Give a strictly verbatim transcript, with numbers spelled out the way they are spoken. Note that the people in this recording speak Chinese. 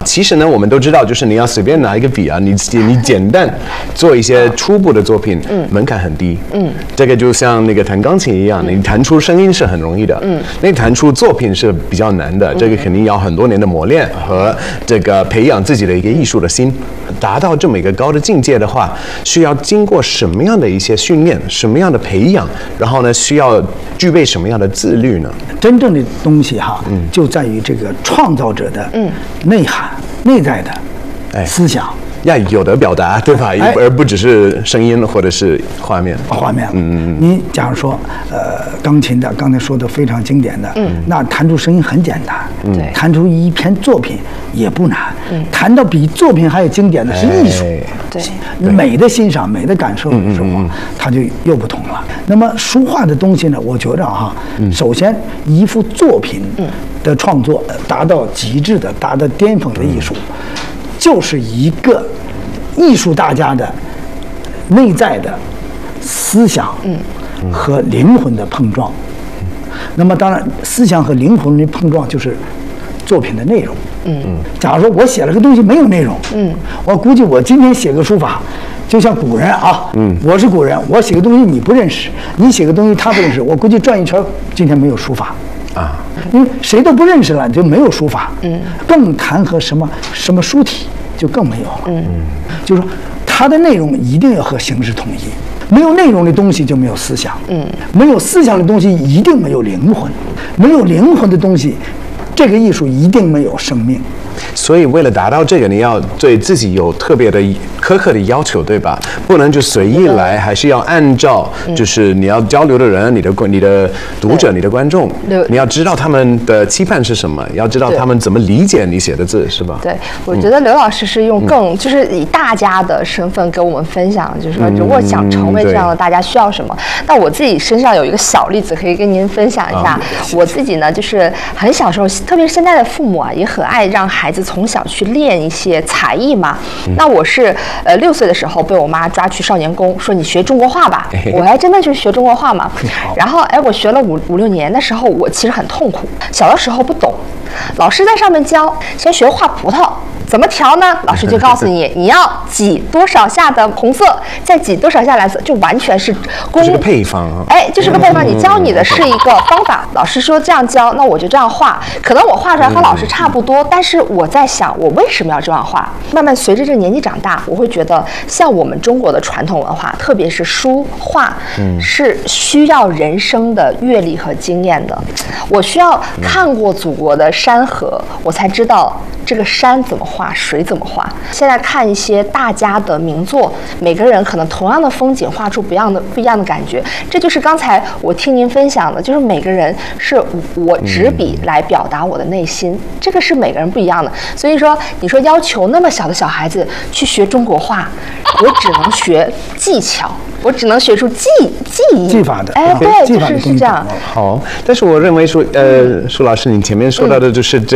其实呢，我们都知道，就是你要随便拿一个笔啊，你你简单做一些初步的作品，嗯，门槛很低，嗯，这个就像那个弹钢琴一样，你弹出声音是很容易的，嗯，那弹出作品是比较难的，这个肯定要很多年的磨练和这个培养自己的一个艺术的心，达到这么一个高的境界的话，需要经过什么样的一些训练，什么样的培养，然后呢，需要具备什么样的自律呢？ 真正的东西哈，嗯，就在于这个创造者的内涵、嗯、内在的思想。 要有的表达，对吧？哎、而不只是声音或者是画面。 画面，嗯嗯。你假如说，呃，钢琴的，刚才说的非常经典的，嗯，那弹出声音很简单，嗯，弹出一篇作品也不难，嗯，弹到比作品还有经典的是艺术， 对， 美的欣赏、美的感受的时候，它就又不同了。那么书画的东西呢，我觉着哈，首先一幅作品的创作达到极致的、达到巅峰的艺术。就是一个艺术大家的内在的思想和灵魂的碰撞。那么当然，思想和灵魂的碰撞就是作品的内容。嗯，假如说我写了个东西没有内容，嗯，我估计我今天写个书法，就像古人啊，嗯，我是古人，我写个东西你不认识，你写个东西他不认识，我估计转一圈今天没有书法。啊，因为谁都不认识了，就没有书法，嗯，更谈和什么什么书体就更没有了，嗯，就是说它的内容一定要和形式统一，没有内容的东西就没有思想，嗯，没有思想的东西一定没有灵魂，没有灵魂的东西，这个艺术一定没有生命。 所以为了达到这个，你要对自己有特别的苛刻的要求，对吧？不能就随意来，还是要按照就是你要交流的人、你的你的读者、你的观众，你要知道他们的期盼是什么，要知道他们怎么理解你写的字，是吧？ 对，我觉得刘老师是用更、嗯、就是以大家的身份给我们分享，就是说如果想成为这样的大家需要什么。那我自己身上有一个小例子可以跟您分享一下。啊、我自己呢，就是很小时候，特别是现在的父母啊，也很爱让孩子从小去练一些才艺嘛。嗯、那我是呃六岁的时候被我妈抓去少年宫，说你学中国画吧。我还真的去学中国画嘛。然后哎，我学了五五六年的时候，我其实很痛苦。小的时候不懂，老师在上面教，先学画葡萄。怎么调呢？老师就告诉你，你要挤多少下的红色，再挤多少下蓝色，就完全是功。 这是个配方啊。 哎，就是个配方。你教你的是一个方法，老师说这样教，那我就这样画。可能我画出来和老师差不多，但是我在想，我为什么要这样画？慢慢随着这个年纪长大，我会觉得，像我们中国的传统文化，特别是书画，是需要人生的阅历和经验的。我需要看过祖国的山河，我才知道这个山怎么画，水怎么画。现在看一些大家的名作，每个人可能同样的风景画出不一样的不一样的感觉。这就是刚才我听您分享的，就是每个人是我执笔来表达我的内心，嗯、这个是每个人不一样的。所以说，你说要求那么小的小孩子去学中国画，我只能学技巧，我只能学出技技艺技法的。 哎，对，就是是这样。 好，但是我认为说，呃，舒老师，你前面说到的就是这。